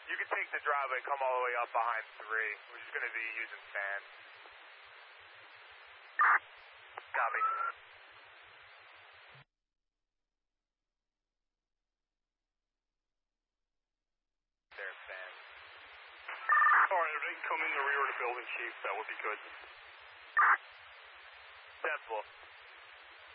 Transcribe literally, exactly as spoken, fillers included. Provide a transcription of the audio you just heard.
You can take the driveway, come all the way up behind three. We're just going to be using sand. Copy. There's sand. Alright, if they can come in the rear of the building, Chief, that would be good. Decibel.